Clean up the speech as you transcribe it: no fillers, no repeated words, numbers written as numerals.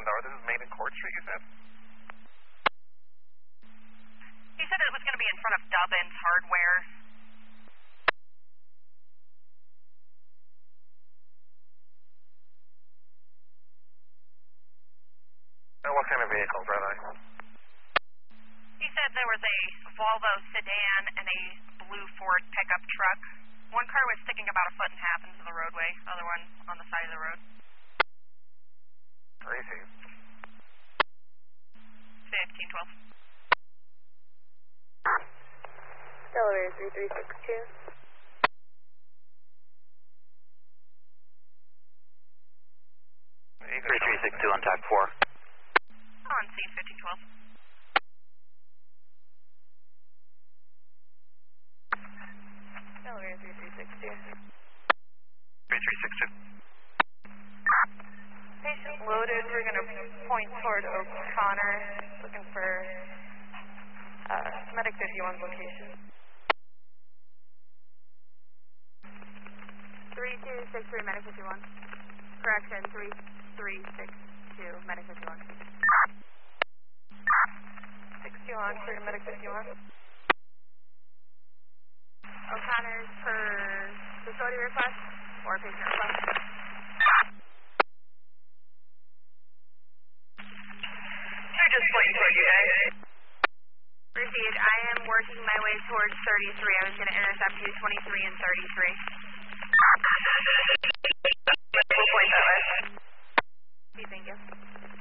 North. This is Main and Court Street, you said? He said it was going to be in front of Dobbins Hardware. And what kind of vehicles are they? He said there was a Volvo sedan and a blue Ford pickup truck. One car was sticking about 1.5 feet into the roadway, other one on the side of the road. Crazy. 1512. Delaware 3362. 3362 on TAC 4. On scene 1512. Delaware 3362. 3362. Patient loaded. We're going to point toward O'Connor, looking for Medic 51's location. 3263, Medic 51. Correction, 3362, Medic 51. 60 on for Medic 51. O'Connor's per facility request or patient request? They're just pointing toward you guys. Received. I am working my way towards 33. I was going to intercept you 23 and 33. We'll point that way. Thank you.